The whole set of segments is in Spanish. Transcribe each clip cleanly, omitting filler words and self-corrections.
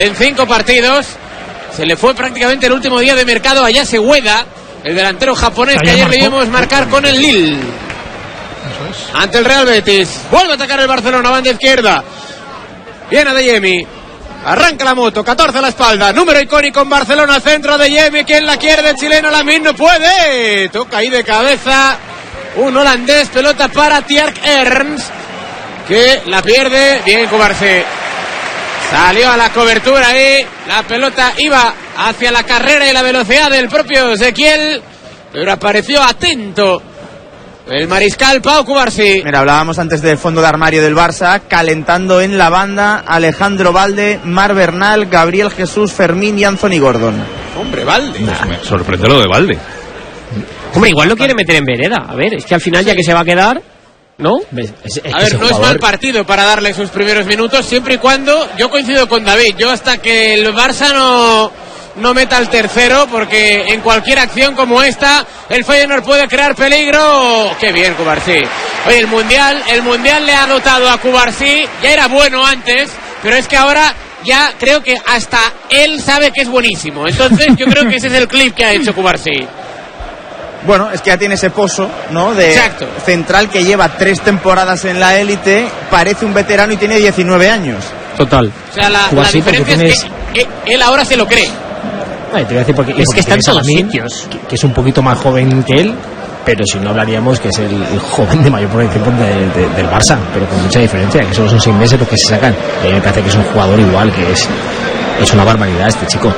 En 5 partidos. Se le fue prácticamente el último día de mercado a Ayase Ueda, el delantero japonés que ayer le vimos marcar con el Lille. Ante el Real Betis. Vuelve a atacar el Barcelona, banda izquierda. Viene Adeyemi. Arranca la moto, 14 a la espalda. Número icónico en Barcelona, centro de Adeyemi. ¿Quién la quiere del chileno? Lamin no puede. Toca ahí de cabeza un holandés. Pelota para Tjerk Ernst, que la pierde. Bien Cubarsí. Salió a la cobertura ahí. La pelota iba hacia la carrera y la velocidad del propio Ezequiel, pero apareció atento el mariscal Pau Cubarsí. Mira, hablábamos antes del fondo de armario del Barça, calentando en la banda Alejandro Balde, Mar Bernal, Gabriel Jesús, Fermín y Anthony Gordon. Hombre, Balde. Me sorprende lo de Balde. Hombre, igual lo quiere meter en vereda. A ver, es que al final ya que se va a quedar, ¿no? A ver, no es mal partido para darle sus primeros minutos, siempre y cuando, yo coincido con David, yo hasta que el Barça no meta el tercero, porque en cualquier acción como esta el Feyenoord puede crear peligro. Qué bien Cubarsí. Oye, el mundial le ha dotado a Cubarsí, ya era bueno antes, pero es que ahora ya creo que hasta él sabe que es buenísimo. Entonces yo creo que ese es el clip que ha hecho Cubarsí. Bueno, es que ya tiene ese pozo, ¿no? De Exacto. Central que lleva 3 temporadas en la élite, parece un veterano y tiene 19 años. Total. O sea, la diferencia es que él ahora se lo cree. Te voy a decir porque está en todos sitios. Que es un poquito más joven que él, pero si no hablaríamos que es el joven de mayor proyección del Barça, pero con mucha diferencia, que solo son 6 meses los que se sacan. Y a mí me parece que es un jugador igual, que es una barbaridad este chico.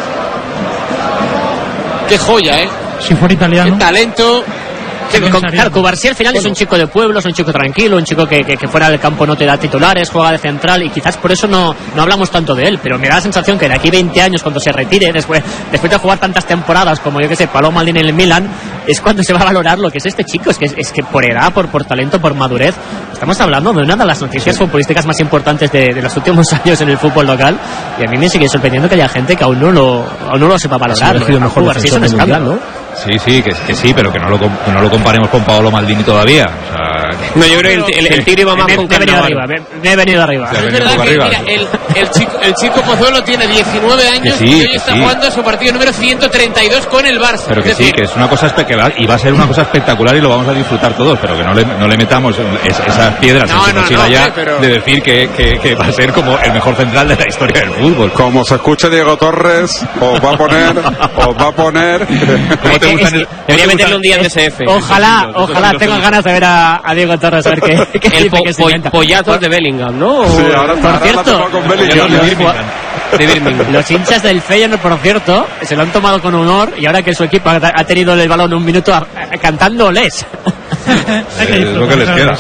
Qué joya, Si fuera italiano. Qué talento. Claro, Cubarsí al final es un chico de pueblo, es un chico tranquilo, un chico que fuera del campo no te da titulares, juega de central y quizás por eso no hablamos tanto de él, pero me da la sensación que de aquí 20 años cuando se retire, después de jugar tantas temporadas como yo que sé, Paloma Maldini en el Milan, es cuando se va a valorar lo que es este chico, es que por edad, por talento, por madurez, estamos hablando de una de las noticias futbolísticas más importantes de los últimos años en el fútbol local, y a mí me sigue sorprendiendo que haya gente que aún no lo sepa valorar. Cubarsí es un escándalo, ¿no? Sí, que sí, pero que no lo comparemos con Paolo Maldini todavía. O sea, no, yo creo que el Tigre iba más con Carnaval. Me he venido arriba. Es verdad que mira, el chico Pozuelo tiene 19 años y hoy está jugando su partido número 132 con el Barça. Pero que sí, que es una cosa espectacular y va a ser una cosa espectacular y lo vamos a disfrutar todos, pero que no le metamos esas piedras en su mochila ya de decir que va a ser como el mejor central de la historia del fútbol. Como se escuche Diego Torres, os va a poner debería meterle un día en DSF. Ojalá tengo ganas de ver a Diego Torres, a ver qué el pollazos de Bellingham, ¿no? Sí, ahora, por cierto, con Bellingham. Los hinchas del Feyenoord, por cierto, se lo han tomado con honor y ahora que su equipo ha tenido el balón un minuto cantando les. Es lo que les queda.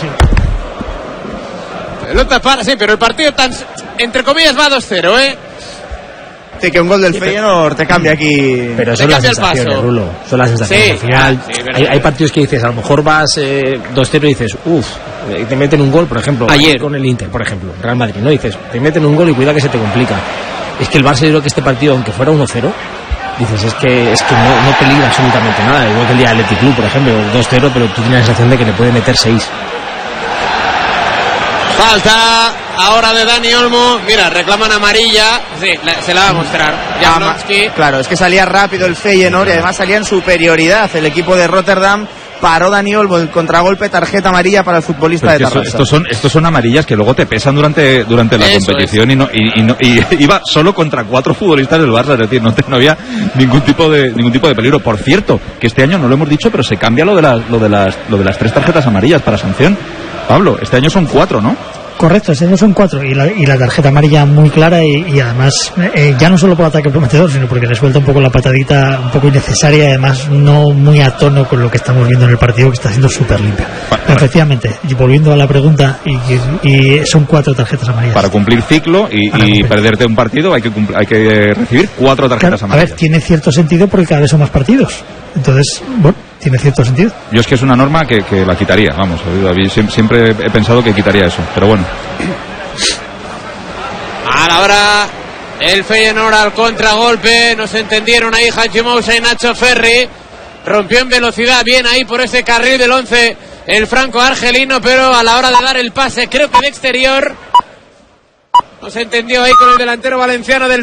Pelota para, sí, pero el partido entre comillas va 2-0, Sí, que un gol del Feyenoord te cambia aquí. Pero son las sensaciones, Rulo. Son las sensaciones. Al final, hay partidos que dices, a lo mejor vas 2-0 y dices, te meten un gol, por ejemplo, ayer con el Inter, por ejemplo, Real Madrid, ¿no? Dices, te meten un gol y cuida que se te complica. Es que el Barça, yo creo que este partido, aunque fuera 1-0, dices, es que no peligra absolutamente nada. Igual que el día del Athletic Club, por ejemplo, 2-0, pero tú tienes la sensación de que le puede meter 6. Falta ahora de Dani Olmo. Mira, reclaman amarilla. Sí, se la va a mostrar Jablonski. Claro, es que salía rápido el Feyenoord y además salía en superioridad el equipo de Rotterdam. Paró Dani Olmo el contragolpe, tarjeta amarilla para el futbolista de Tarrasa. Estos son amarillas que luego te pesan durante la competición y iba solo contra 4 futbolistas del Barça, es decir, no había ningún tipo de peligro. Por cierto, que este año no lo hemos dicho, pero se cambia lo de las 3 tarjetas amarillas para sanción. Pablo, este año son 4, ¿no? Correcto, este año son 4 y la tarjeta amarilla muy clara y además ya no solo por ataque prometedor, sino porque le suelta un poco la patadita un poco innecesaria y además no muy a tono con lo que estamos viendo en el partido, que está siendo súper limpio. Efectivamente, y volviendo a la pregunta, y son 4 tarjetas amarillas. Para cumplir ciclo y perderte un partido hay que recibir 4 tarjetas amarillas. A ver, tiene cierto sentido porque cada vez son más partidos. Entonces, bueno, tiene cierto sentido. Yo es que es una norma que la quitaría, vamos, siempre he pensado que quitaría eso, pero bueno. Ahora el Feyenoord al contragolpe, no se entendieron ahí Haji Moussa y Nacho Ferri, rompió en velocidad bien ahí por ese carril del 11 el franco argelino, pero a la hora de dar el pase creo que de exterior No se entendió ahí con el delantero valenciano del